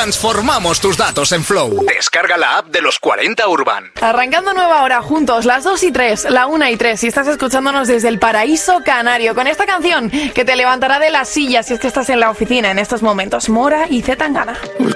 transformamos tus datos en Flow. Descarga la app de los 40 Urban. Arrancando nueva hora juntos, las 2 y 3, la 1 y 3, si estás escuchándonos desde el paraíso canario, con esta canción que te levantará de la silla si es que estás en la oficina en estos momentos. Mora y C. Tangana.